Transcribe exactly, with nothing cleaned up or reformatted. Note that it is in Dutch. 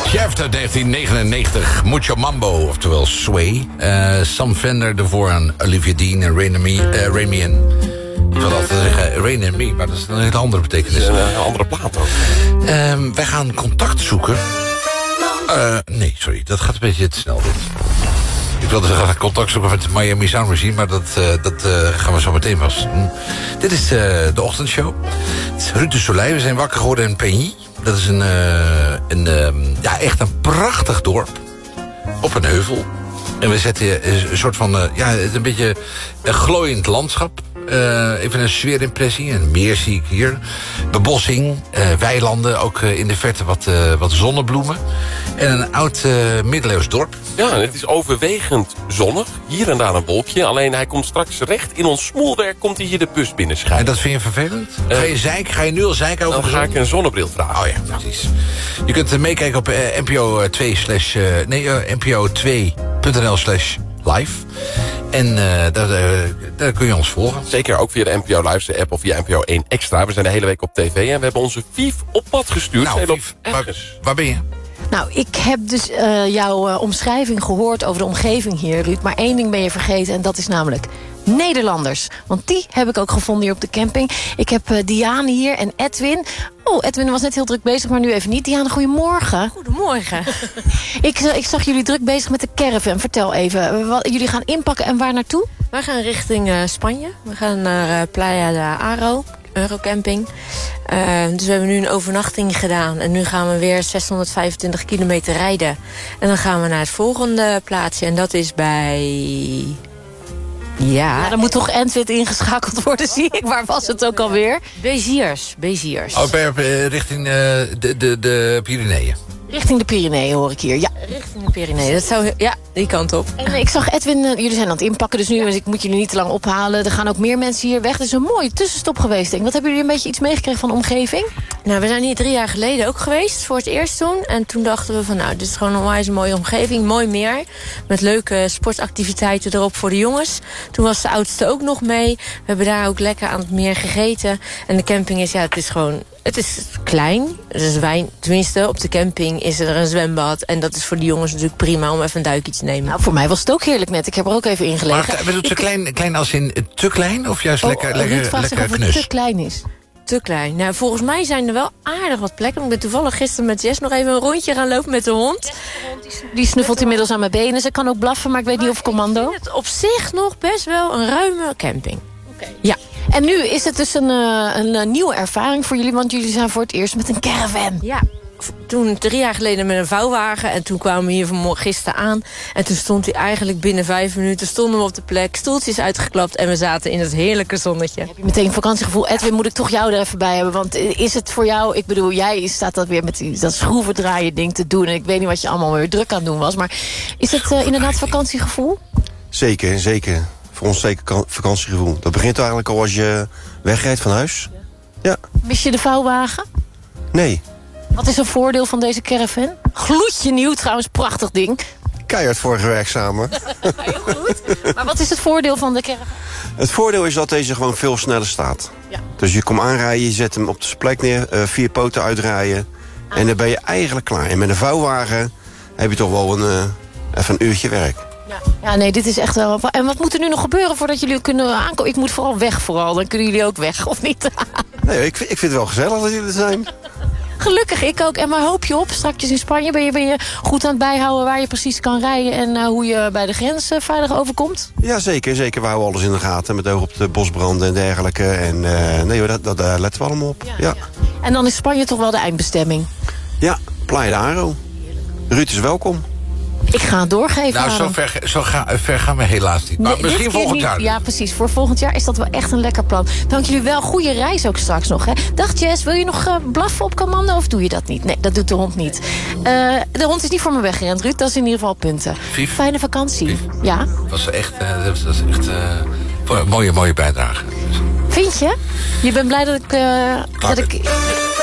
Shaft uit negentien negenennegentig. Mucho Mambo, oftewel Sway. Uh, Sam Fender, daarvoor aan Olivia Dean en Rain and Me, uh, Rain and Ik wil altijd zeggen Rain and Me, maar dat is een hele andere betekenis. Dat is een, een andere plaat ook. Uh, wij gaan contact zoeken. Uh, nee, sorry, dat gaat een beetje te snel dit. Ik wilde zeggen contact zoeken met Miami Sound Machine, maar dat, uh, dat uh, gaan we zo meteen pas doen. Dit is uh, de ochtendshow. Het is Ruud de Soleil, we zijn wakker geworden in Peigny. Dat is een, uh, een uh, ja, echt een prachtig dorp. Op een heuvel. En we zetten een soort van, uh, ja, een beetje een glooiend landschap. Uh, even een sfeerimpressie. Een meer zie ik hier. Bebossing, uh, weilanden, ook uh, in de verte wat, uh, wat zonnebloemen. En een oud uh, middeleeuws dorp. Ja, het is overwegend zonnig. Hier en daar een wolkje. Alleen hij komt straks recht in ons smoelwerk komt hij hier de bus binnenschijnen. En dat vind je vervelend? Uh, ga je zeiken? Ga je nu al zeiken over Dan ga ik een zonnebril vragen. Oh ja, precies. Je kunt uh, meekijken op uh, N P O twee slash... Uh, nee, uh, N P O twee punt N L slash live. En uh, daar, uh, daar kun je ons volgen. Zeker ook via de N P O Luister-app of via N P O één Extra. We zijn de hele week op tv en we hebben onze Vief op pad gestuurd. Nou, Vief, waar, waar ben je? Nou, ik heb dus uh, jouw uh, omschrijving gehoord over de omgeving hier, Ruud. Maar één ding ben je vergeten en dat is namelijk Nederlanders. Want die heb ik ook gevonden hier op de camping. Ik heb uh, Diane hier en Edwin. Oh, Edwin was net heel druk bezig, maar nu even niet. Diane, goedemorgen. Goedemorgen. ik, uh, ik zag jullie druk bezig met de caravan. Vertel even, wat, jullie gaan inpakken en waar naartoe? Wij gaan richting uh, Spanje. We gaan naar uh, Playa de Aro. Eurocamping. Uh, dus we hebben nu een overnachting gedaan. En nu gaan we weer zeshonderdvijfentwintig kilometer rijden. En dan gaan we naar het volgende plaatsje. En dat is bij... Ja, ja dan moet toch Edwin ingeschakeld worden, zie ik. Waar was het ook alweer? Beziers. Beziers. Oh, bij, uh, richting uh, de, de, de Pyreneeën. Richting de Pyreneeën hoor ik hier, ja. Richting de Pyreneeën, dat zou... Ja, die kant op. En ik zag Edwin, uh, jullie zijn aan het inpakken, dus nu dus ik moet jullie niet te lang ophalen. Er gaan ook meer mensen hier weg. Het is een mooie tussenstop geweest, denk ik. Wat hebben jullie een beetje iets meegekregen van de omgeving? Nou, we zijn hier drie jaar geleden ook geweest, voor het eerst toen. En toen dachten we van, nou, dit is gewoon een onwijs mooie omgeving. Mooi meer, met leuke sportactiviteiten erop voor de jongens. Toen was de oudste ook nog mee. We hebben daar ook lekker aan het meer gegeten. En de camping is, ja, het is gewoon... Het is klein, dus wijn, tenminste op de camping is er een zwembad. En dat is voor de jongens natuurlijk prima om even een duikje te nemen. Nou, voor mij was het ook heerlijk net. Ik heb er ook even in gelegen. Maar bedoelt ze klein, klein als in te klein of juist oh, lekker, lekker, lekker knus? Of het te klein is. Te klein. Nou, volgens mij zijn er wel aardig wat plekken. Ik ben toevallig gisteren met Jess nog even een rondje gaan lopen met de hond. Die snuffelt inmiddels aan mijn benen. Ze kan ook blaffen, maar ik weet niet of commando. Ik vind het op zich nog best wel een ruime camping. Okay. Ja. En nu is het dus een, een, een nieuwe ervaring voor jullie, want jullie zijn voor het eerst met een caravan. Ja. Toen drie jaar geleden met een vouwwagen. En toen kwamen we hier vanmorgen gisteren aan. En toen stond hij eigenlijk binnen vijf minuten. Stonden we op de plek, stoeltjes uitgeklapt. En we zaten in het heerlijke zonnetje. Heb je meteen vakantiegevoel? Edwin, moet ik toch jou er even bij hebben? Want is het voor jou... Ik bedoel, jij staat dat weer met die, dat schroevendraaien ding te doen. En ik weet niet wat je allemaal weer druk aan het doen was. Maar is het uh, inderdaad vakantiegevoel? Zeker, zeker. Voor ons zeker vakantiegevoel. Dat begint eigenlijk al als je wegrijdt van huis. Ja. Mis je de vouwwagen? Nee. Wat is een voordeel van deze caravan? Gloedje nieuw trouwens, prachtig ding. Keihard voor gewerkt samen. Heel goed. Maar wat is het voordeel van de caravan? Het voordeel is dat deze gewoon veel sneller staat. Ja. Dus je komt aanrijden, je zet hem op de plek neer, uh, vier poten uitdraaien. Ah. En dan ben je eigenlijk klaar. En met een vouwwagen heb je toch wel een, uh, even een uurtje werk. Ja. ja, nee, dit is echt wel... En wat moet er nu nog gebeuren voordat jullie kunnen aankomen? Ik moet vooral weg vooral, dan kunnen jullie ook weg, of niet? Nee, ik, ik vind het wel gezellig dat jullie er zijn. Gelukkig, ik ook. En waar hoop je op? Straks in Spanje ben je, ben je goed aan het bijhouden waar je precies kan rijden en uh, hoe je bij de grens uh, veilig overkomt? Ja, zeker. zeker. We houden alles in de gaten met oog op de bosbranden en dergelijke. En uh, nee, dat, dat, daar letten we allemaal op. Ja, ja. Ja. En dan is Spanje toch wel de eindbestemming? Ja, Playa de Aro. Ruud is welkom. Ik ga het doorgeven. Nou, zo ver, zo ga, ver gaan we helaas niet. Maar nee, misschien volgend niet, jaar. Ja, precies. Voor volgend jaar is dat wel echt een lekker plan. Dank jullie wel. Goede reis ook straks nog. Hè? Dag Jess, wil je nog uh, blaffen op commando of doe je dat niet? Nee, dat doet de hond niet. Uh, de hond is niet voor me weggerend, Ruud. Dat is in ieder geval punten. Vief. Fijne vakantie. Vief. Ja? Dat was echt, uh, dat was echt uh, een mooie, mooie bijdrage. Vind je? Je bent blij dat ik... Uh, dat ik